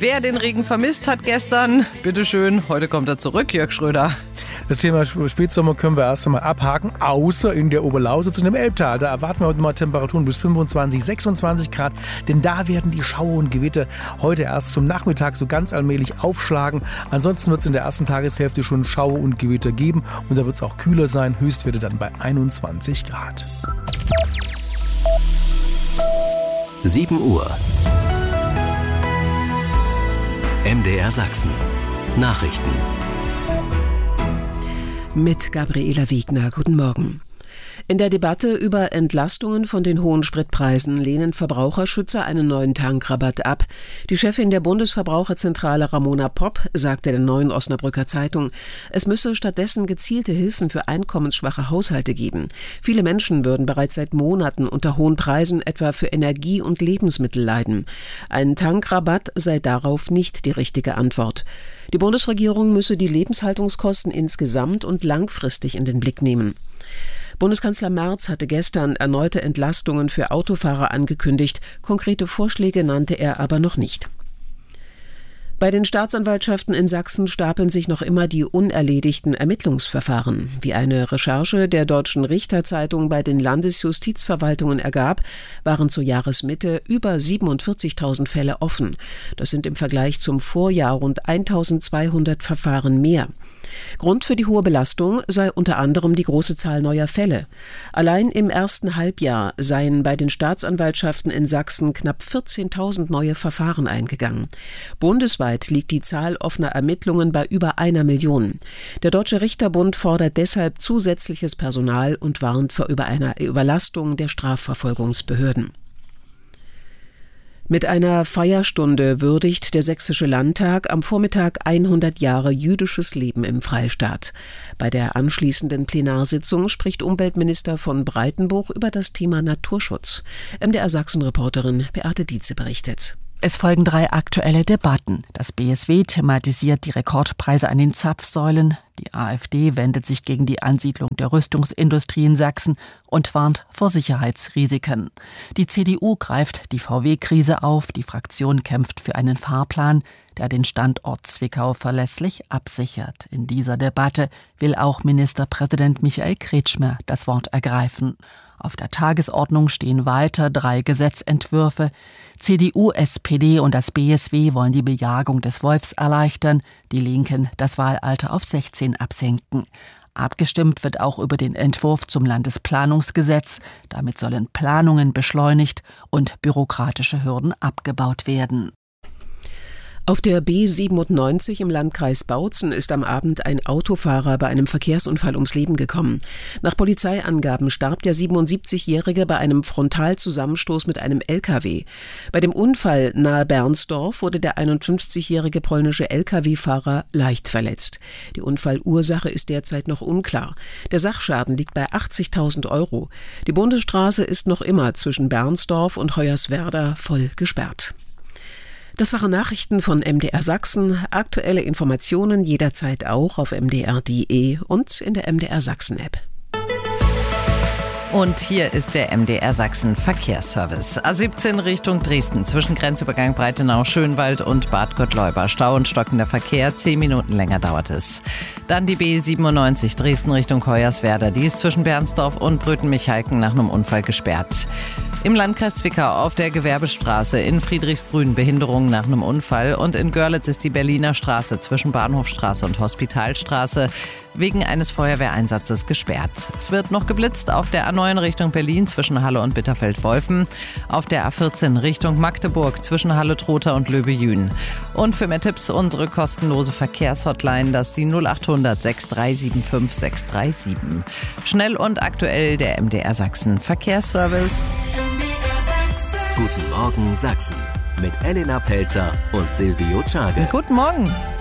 Wer den Regen vermisst hat gestern, bitteschön, heute kommt er zurück, Jörg Schröder. Das Thema Spätsommer können wir erst einmal abhaken, außer in der Oberlausitz und im Elbtal. Da erwarten wir heute mal Temperaturen bis 25, 26 Grad, denn da werden die Schauer und Gewitter heute erst zum Nachmittag so ganz allmählich aufschlagen. Ansonsten wird es in der ersten Tageshälfte schon Schauer und Gewitter geben und da wird es auch kühler sein, Höchstwerte dann bei 21 Grad. 7 Uhr. MDR Sachsen. Nachrichten. Mit Gabriela Wegner. Guten Morgen. In der Debatte über Entlastungen von den hohen Spritpreisen lehnen Verbraucherschützer einen neuen Tankrabatt ab. Die Chefin der Bundesverbraucherzentrale Ramona Popp sagte der Neuen Osnabrücker Zeitung, es müsse stattdessen gezielte Hilfen für einkommensschwache Haushalte geben. Viele Menschen würden bereits seit Monaten unter hohen Preisen etwa für Energie und Lebensmittel leiden. Ein Tankrabatt sei darauf nicht die richtige Antwort. Die Bundesregierung müsse die Lebenshaltungskosten insgesamt und langfristig in den Blick nehmen. Bundeskanzler Merz hatte gestern erneute Entlastungen für Autofahrer angekündigt. Konkrete Vorschläge nannte er aber noch nicht. Bei den Staatsanwaltschaften in Sachsen stapeln sich noch immer die unerledigten Ermittlungsverfahren. Wie eine Recherche der Deutschen Richterzeitung bei den Landesjustizverwaltungen ergab, waren zur Jahresmitte über 47.000 Fälle offen. Das sind im Vergleich zum Vorjahr rund 1.200 Verfahren mehr. Grund für die hohe Belastung sei unter anderem die große Zahl neuer Fälle. Allein im ersten Halbjahr seien bei den Staatsanwaltschaften in Sachsen knapp 14.000 neue Verfahren eingegangen. Bundesweit liegt die Zahl offener Ermittlungen bei über 1 Million. Der Deutsche Richterbund fordert deshalb zusätzliches Personal und warnt vor einer Überlastung der Strafverfolgungsbehörden. Mit einer Feierstunde würdigt der Sächsische Landtag am Vormittag 100 Jahre jüdisches Leben im Freistaat. Bei der anschließenden Plenarsitzung spricht Umweltminister von Breitenbuch über das Thema Naturschutz. MDR-Sachsen-Reporterin Beate Dietze berichtet. Es folgen 3 aktuelle Debatten. Das BSW thematisiert die Rekordpreise an den Zapfsäulen. Die AfD wendet sich gegen die Ansiedlung der Rüstungsindustrie in Sachsen und warnt vor Sicherheitsrisiken. Die CDU greift die VW-Krise auf. Die Fraktion kämpft für einen Fahrplan, der den Standort Zwickau verlässlich absichert. In dieser Debatte will auch Ministerpräsident Michael Kretschmer das Wort ergreifen. Auf der Tagesordnung stehen weiter 3 Gesetzentwürfe. CDU, SPD und das BSW wollen die Bejagung des Wolfs erleichtern, die Linken das Wahlalter auf 16 absenken. Abgestimmt wird auch über den Entwurf zum Landesplanungsgesetz. Damit sollen Planungen beschleunigt und bürokratische Hürden abgebaut werden. Auf der B97 im Landkreis Bautzen ist am Abend ein Autofahrer bei einem Verkehrsunfall ums Leben gekommen. Nach Polizeiangaben starb der 77-Jährige bei einem Frontalzusammenstoß mit einem LKW. Bei dem Unfall nahe Bernsdorf wurde der 51-jährige polnische LKW-Fahrer leicht verletzt. Die Unfallursache ist derzeit noch unklar. Der Sachschaden liegt bei 80.000 €. Die Bundesstraße ist noch immer zwischen Bernsdorf und Hoyerswerda voll gesperrt. Das waren Nachrichten von MDR Sachsen. Aktuelle Informationen jederzeit auch auf mdr.de und in der MDR Sachsen App. Und hier ist der MDR Sachsen Verkehrsservice. A17 Richtung Dresden zwischen Grenzübergang Breitenau-Schönwald und Bad Gottleuba. Stau und stockender Verkehr, 10 Minuten länger dauert es. Dann die B97 Dresden Richtung Hoyerswerda. Die ist zwischen Bernsdorf und Bröthen-Michalken nach einem Unfall gesperrt. Im Landkreis Zwickau auf der Gewerbestraße in Friedrichsgrün Behinderungen nach einem Unfall und in Görlitz ist die Berliner Straße zwischen Bahnhofstraße und Hospitalstraße wegen eines Feuerwehreinsatzes gesperrt. Es wird noch geblitzt auf der A9 Richtung Berlin zwischen Halle und Bitterfeld-Wolfen, auf der A14 Richtung Magdeburg zwischen Halle-Trotha und Löbe-Jühn. Und für mehr Tipps unsere kostenlose Verkehrshotline, das ist die 0800 6375 637. Schnell und aktuell der MDR Sachsen Verkehrsservice. Guten Morgen Sachsen mit Elena Pelzer und Silvio Czage. Guten Morgen.